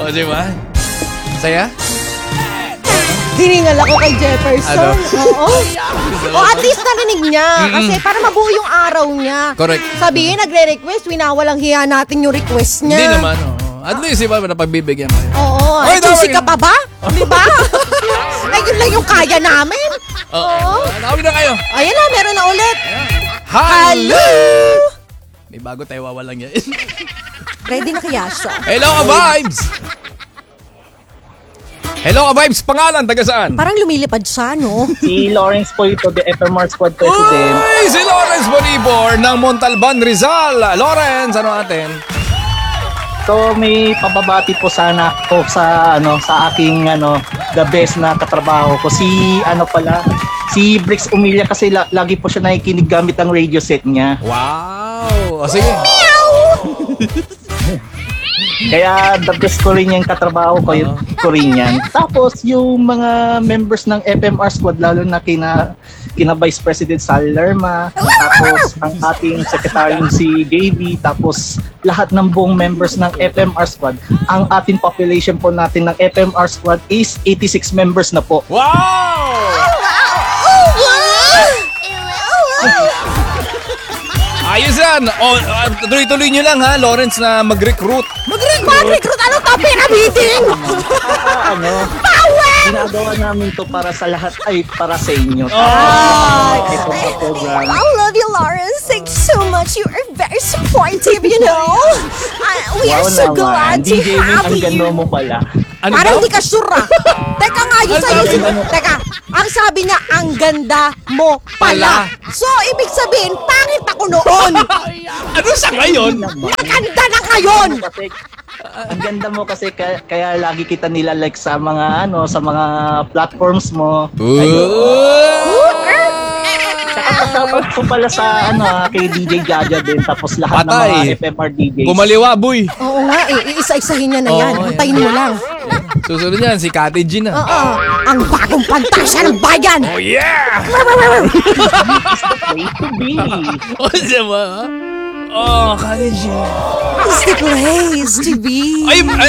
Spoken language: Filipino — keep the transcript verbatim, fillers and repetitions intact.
O, di ba? Saya? Hiningal ako kay Jefferson. Ano? Oo. O at least narinig niya. Kasi para mabuo yung araw niya. Correct. Sabihin, nagre-request, winawalang hiya natin yung request niya. Hindi naman, oo. At least, iba, napagbibigyan mo. Oo. Oy, Ay, juicy tawag- ka pa ba? Di ba? Ay, yun lang yung kaya namin. Oo. Tawag na kayo. Ayan na, meron na ulit. Hello! May bago tayo wawalang yan. Ready na kaya siya? Hello ka, Vibes! Hello ka, Vibes! Pangalan, taga saan? Parang lumilipad siya, no? Si Lawrence po ito, the F M R Squad President. Uy! Si Lawrence Bonibor ng Montalban, Rizal. Lawrence, ano atin? So may pababati po sana po sa ano sa aking ano the best na katrabaho ko si ano pala si Brix Umilia kasi la- lagi po siya nakikinig gamit ang radio set niya. Wow! O, sige. Kaya the best ko rin yung katrabaho ko, yung ko rin yan. Tapos yung mga members ng F M R Squad, lalo na kina, kina Vice President Sal Lerma, tapos ang ating secretary si Davey, tapos lahat ng buong members ng F M R Squad. Ang ating population po natin ng F M R Squad is eighty-six members na po. Wow! Ayos yan! O, uh, tuloy-tuloy nyo lang ha, Lawrence, na mag-recruit. Mag-recruit! Mag-recruit! Ano to? Pyramiding! ano? Ginagawa namin to para sa lahat, ay para sa inyo. Ay! Ito mga program. I love you, Lawrence. Thanks so much. You are very supportive, you know. Uh, we are Wow so naman. glad to D J Win, have ang ganda you. mo pala. Ano Parang daw? hindi ka sure ah. Teka nga, yung Ano sa'yo. sabi mo? Teka, ang sabi niya, ang ganda mo pala. So, ibig sabihin, pangit ako noon. Ano sa ngayon? Maganda na ngayon. Kasi, ang ganda mo kasi kaya, kaya lagi kita nila like sa mga ano sa mga platforms mo. Tapos po pala sa ano ah, kay D J Jaja din tapos lahat Patay. ng mga F M R D Js. Pumaliwa, boy. Oo nga, eh, iisa-isahin niya na yan. Oo, Antayin mo lang. Susunod yan, si Kati G na. Oo, ang bagong pantasya ng bayan. Oh, yeah! Way to be. O, diba? Oh, Kati G. It's the place to be. Ay,